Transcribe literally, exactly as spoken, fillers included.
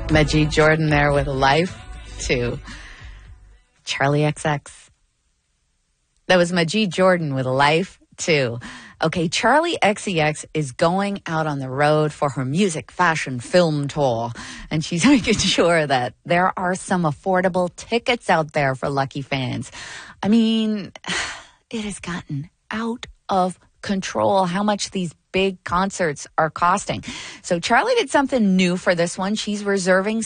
Majid Jordan there with Life to Charlie X X. That was Majid Jordan with Life two. Okay, Charlie X C X is going out on the road for her music, fashion, film tour. And she's making sure that there are some affordable tickets out there for lucky fans. I mean, it has gotten out of control how much these big concerts are costing. So Charlie did something new for this one. She's reserving